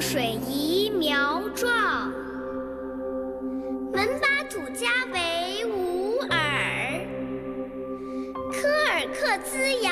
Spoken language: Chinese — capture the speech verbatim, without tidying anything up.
水宜苗壮，门巴土家为吾耳。科尔克滋养，